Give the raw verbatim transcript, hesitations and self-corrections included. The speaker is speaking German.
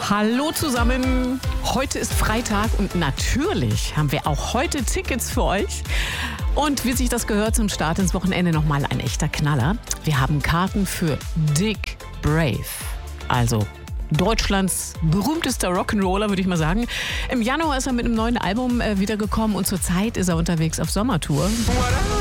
Hallo zusammen, heute ist Freitag und natürlich haben wir auch heute Tickets für euch. Und wie sich das gehört zum Start ins Wochenende nochmal ein echter Knaller. Wir haben Karten für Dick Brave, also Deutschlands berühmtester Rock'n'Roller, würde ich mal sagen. Im Januar ist er mit einem neuen Album äh, wiedergekommen und zurzeit ist er unterwegs auf Sommertour.